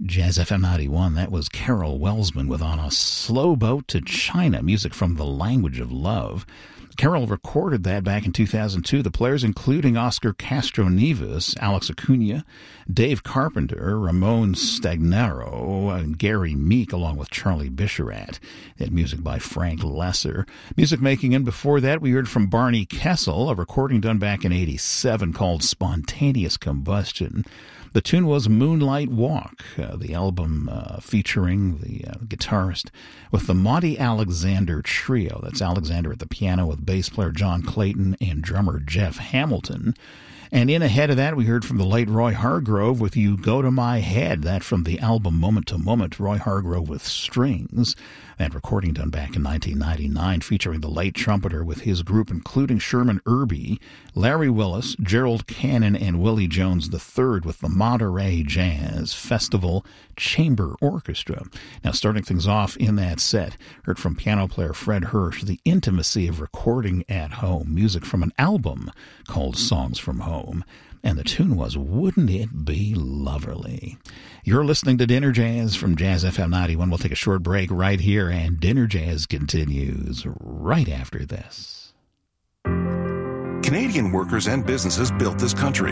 Jazz FM 91, that was Carol Welsman with On a Slow Boat to China, music from The Language of Love. Carol recorded that back in 2002. The players including Oscar Castro-Neves, Alex Acuna, Dave Carpenter, Ramon Stagnaro, and Gary Meek, along with Charlie Bisharat. That music by Frank Lesser. Music making in before that, we heard from Barney Kessel, a recording done back in 87 called Spontaneous Combustion. The tune was Moonlight Walk, the album featuring the guitarist with the Monty Alexander Trio. That's Alexander at the piano with bass player John Clayton and drummer Jeff Hamilton. And in ahead of that, we heard from the late Roy Hargrove with You Go to My Head. That from the album Moment to Moment, Roy Hargrove with strings. That recording done back in 1999 featuring the late trumpeter with his group including Sherman Irby, Larry Willis, Gerald Cannon, and Willie Jones III with the Monterey Jazz Festival Chamber Orchestra. Now starting things off in that set, heard from piano player Fred Hirsch, the intimacy of recording at home, music from an album called Songs from Home. And the tune was Wouldn't It Be Loverly? You're listening to Dinner Jazz from Jazz FM 91. We'll take a short break right here, and Dinner Jazz continues right after this. Canadian workers and businesses built this country.